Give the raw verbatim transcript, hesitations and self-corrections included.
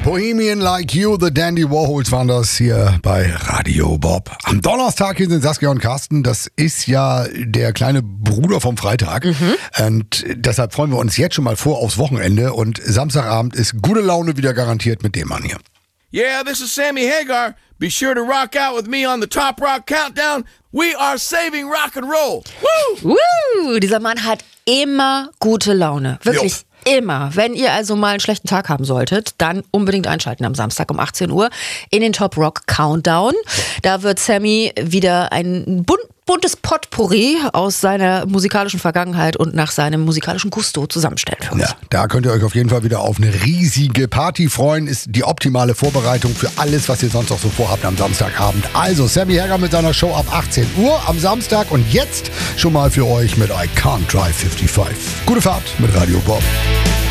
Bohemian Like You, the Dandy Warhols waren das hier bei Radio Bob. Am Donnerstag hier sind Saskia und Carsten. Das ist ja der kleine Bruder vom Freitag. Mhm. Und deshalb freuen wir uns jetzt schon mal vor aufs Wochenende. Und Samstagabend ist gute Laune wieder garantiert mit dem Mann hier. Yeah, this is Sammy Hagar. Be sure to rock out with me on the Top Rock Countdown. We are saving rock and roll. Woo! Woo! Dieser Mann hat immer gute Laune. Wirklich. Jo. Immer. Wenn ihr also mal einen schlechten Tag haben solltet, dann unbedingt einschalten am Samstag um achtzehn Uhr in den Top Rock Countdown. Da wird Sammy wieder ein bunt, buntes Potpourri aus seiner musikalischen Vergangenheit und nach seinem musikalischen Gusto zusammenstellen für uns. Ja, da könnt ihr euch auf jeden Fall wieder auf eine riesige Party freuen. Ist die optimale Vorbereitung für alles, was ihr sonst auch so vorhabt am Samstagabend. Also Sammy Hagar mit seiner Show ab achtzehn Uhr am Samstag und jetzt schon mal für euch mit I Can't Drive fünfundfünfzig. Gute Fahrt mit Radio Bob.